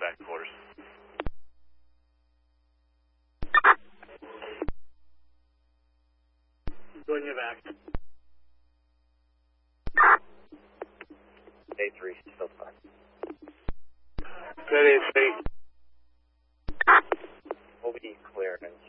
back to quarters. Going you back. A3, still fine. Good, A3. We'll be clear in